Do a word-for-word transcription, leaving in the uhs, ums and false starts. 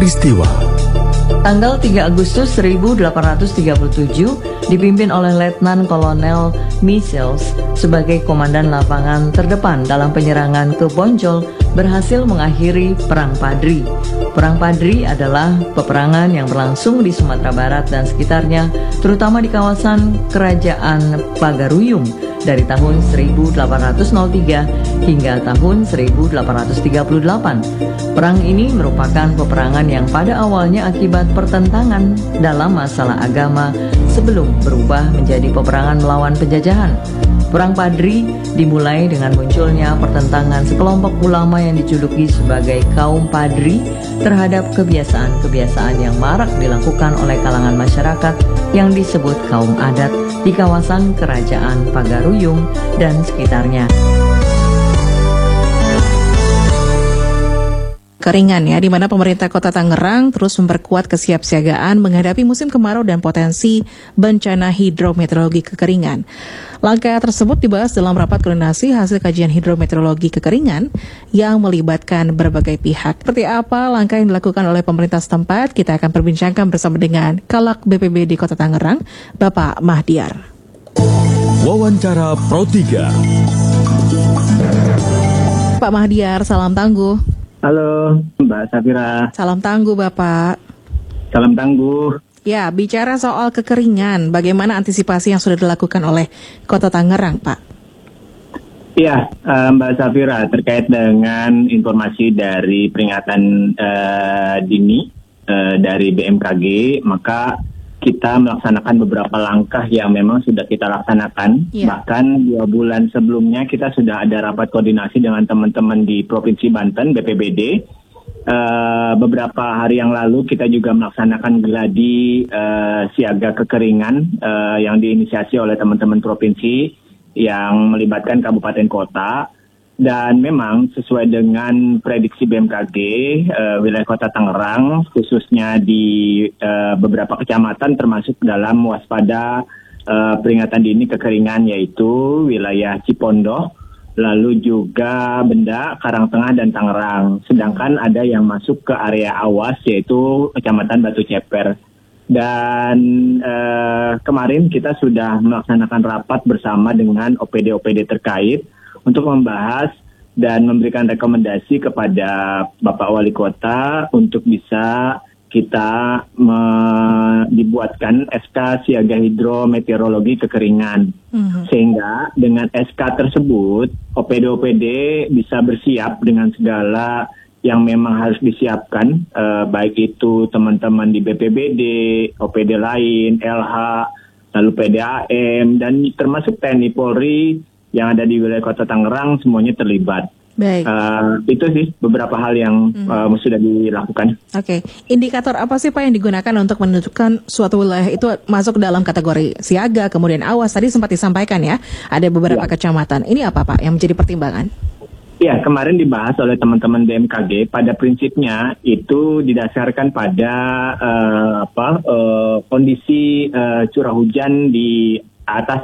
peristiwa. Tanggal tiga Agustus seribu delapan ratus tiga puluh tujuh dipimpin oleh Letnan Kolonel Michels sebagai komandan lapangan terdepan dalam penyerangan ke Bonjol berhasil mengakhiri Perang Padri. Perang Padri adalah peperangan yang berlangsung di Sumatera Barat dan sekitarnya, terutama di kawasan Kerajaan Pagaruyung dari tahun seribu delapan ratus tiga hingga tahun seribu delapan ratus tiga puluh delapan. Perang ini merupakan peperangan yang pada awalnya akibat pertentangan dalam masalah agama sebelum berubah menjadi peperangan melawan penjajahan. Perang Padri dimulai dengan munculnya pertentangan sekelompok ulama yang dijuluki sebagai kaum Padri terhadap kebiasaan-kebiasaan yang marak dilakukan oleh kalangan masyarakat yang disebut kaum adat di kawasan Kerajaan Pagaruyung dan sekitarnya. Keringan ya, di mana pemerintah Kota Tangerang terus memperkuat kesiapsiagaan menghadapi musim kemarau dan potensi bencana hidrometeorologi kekeringan. Langkah tersebut dibahas dalam rapat koordinasi hasil kajian hidrometeorologi kekeringan yang melibatkan berbagai pihak. Seperti apa langkah yang dilakukan oleh pemerintah setempat, kita akan perbincangkan bersama dengan Kalak B P B D Kota Tangerang, Bapak Mahdiar. Wawancara Pro tiga. Pak Mahdiar, salam tangguh. Halo, Mbak Safira. Salam tangguh, Bapak. Salam tangguh. Ya, bicara soal kekeringan, bagaimana antisipasi yang sudah dilakukan oleh Kota Tangerang, Pak? Iya, uh, Mbak Safira, terkait dengan informasi dari peringatan uh, dini uh, dari B M K G, maka kita melaksanakan beberapa langkah yang memang sudah kita laksanakan. Yeah. Bahkan dua bulan sebelumnya kita sudah ada rapat koordinasi dengan teman-teman di Provinsi Banten, B P B D. Uh, beberapa hari yang lalu kita juga melaksanakan gladi uh, siaga kekeringan uh, yang diinisiasi oleh teman-teman provinsi yang melibatkan kabupaten kota. Dan memang sesuai dengan prediksi B M K G, uh, wilayah Kota Tangerang, khususnya di uh, beberapa kecamatan termasuk dalam waspada uh, peringatan dini kekeringan, yaitu wilayah Cipondoh, lalu juga Benda, Karangtengah, dan Tangerang. Sedangkan ada yang masuk ke area awas, yaitu Kecamatan Batu Ceper. Dan uh, kemarin kita sudah melaksanakan rapat bersama dengan O P D O P D terkait untuk membahas dan memberikan rekomendasi kepada Bapak Wali Kota untuk bisa kita me- dibuatkan S K siaga hidrometeorologi kekeringan. Mm-hmm. Sehingga dengan S K tersebut O P D O P D bisa bersiap dengan segala yang memang harus disiapkan, eh, baik itu teman-teman di B P B D, O P D lain, L H, lalu P D A M, dan termasuk T N I Polri yang ada di wilayah Kota Tangerang semuanya terlibat. Baik. Uh, itu sih beberapa hal yang hmm. uh, sudah dilakukan. Oke, okay. Indikator apa sih Pak yang digunakan untuk menentukan suatu wilayah itu masuk dalam kategori siaga, kemudian awas? Tadi sempat disampaikan ya, ada beberapa ya. kecamatan. Ini apa Pak yang menjadi pertimbangan? Ya, kemarin dibahas oleh teman-teman B M K G. Pada prinsipnya itu didasarkan pada uh, apa uh, kondisi uh, curah hujan di atas